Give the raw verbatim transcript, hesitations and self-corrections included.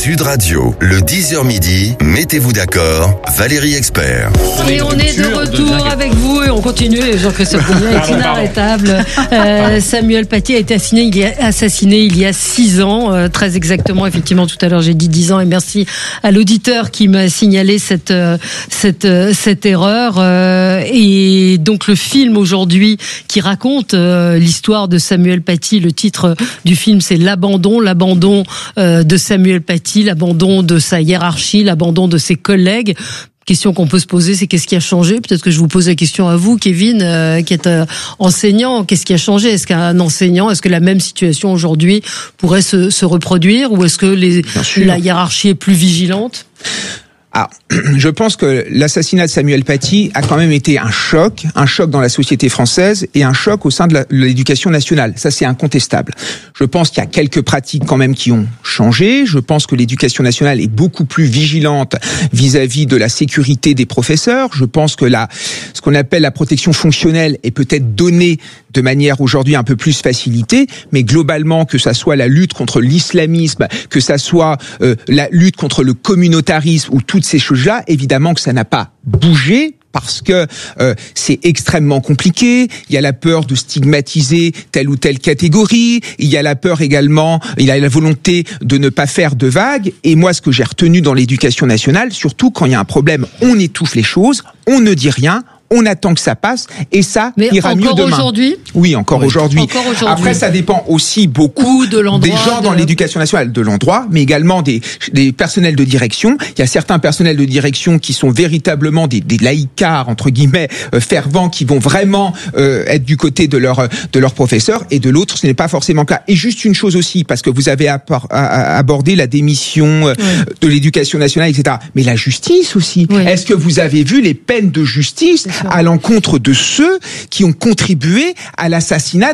Sud Radio, le dix heures midi, mettez-vous d'accord, Valérie Expert. Et on est de retour avec vous et on continue. Jean-Christophe Gouvion est inarrêtable. Euh, Samuel Paty a été assassiné il y a, assassiné il y a six ans, euh, très exactement. Effectivement, tout à l'heure j'ai dit dix ans et merci à l'auditeur qui m'a signalé cette cette cette erreur. Euh, et donc le film aujourd'hui qui raconte euh, l'histoire de Samuel Paty, le titre du film c'est L'abandon, l'abandon euh, de Samuel Paty, l'abandon de sa hiérarchie, l'abandon de ses collègues. Question qu'on peut se poser, c'est qu'est-ce qui a changé? Peut-être que je vous pose la question à vous, Kevin, euh, qui est euh, enseignant. Qu'est-ce qui a changé? Est-ce qu'un enseignant, est-ce que la même situation aujourd'hui pourrait se, se reproduire, ou est-ce que les, la hiérarchie est plus vigilante? Ah, je pense que l'assassinat de Samuel Paty a quand même été un choc, un choc dans la société française et un choc au sein de, la, de l'éducation nationale. Ça, c'est incontestable. Je pense qu'il y a quelques pratiques quand même qui ont changé. Je pense que l'éducation nationale est beaucoup plus vigilante vis-à-vis de la sécurité des professeurs. Je pense que la, ce qu'on appelle la protection fonctionnelle est peut-être donnée de manière aujourd'hui un peu plus facilitée, mais globalement, que ça soit la lutte contre l'islamisme, que ça soit euh, la lutte contre le communautarisme ou toutes ces choses-là, évidemment que ça n'a pas bougé. Parce que euh, c'est extrêmement compliqué, il y a la peur de stigmatiser telle ou telle catégorie, il y a la peur également, il y a la volonté de ne pas faire de vagues, et moi ce que j'ai retenu dans l'éducation nationale, surtout quand il y a un problème, on étouffe les choses, on ne dit rien, on attend que ça passe, et ça Mais ira mieux demain. Encore aujourd'hui ? Oui, encore, oui. Aujourd'hui. encore aujourd'hui. Après, ça dépend aussi beaucoup de l'endroit, des gens de... dans l'éducation nationale, de l'endroit, mais également des, des personnels de direction. Il y a certains personnels de direction qui sont véritablement des, des laïcards, entre guillemets, euh, fervents, qui vont vraiment euh, être du côté de leur de leurs professeurs, et de l'autre, ce n'est pas forcément le cas. Et juste une chose aussi, parce que vous avez appor- abordé la démission euh, oui. de l'éducation nationale, et cetera. Mais la justice aussi. Oui. Est-ce que vous avez vu les peines de justice à l'encontre de ceux qui ont contribué à l'assassinat